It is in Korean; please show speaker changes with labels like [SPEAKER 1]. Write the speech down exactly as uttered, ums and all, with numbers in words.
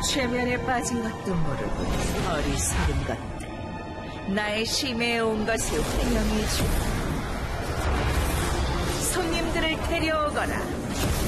[SPEAKER 1] 최면에 빠진 것도 모르고 어리석은 것들. 나의 심해에 온 것을 환영해주마. 손님들을 데려오거라.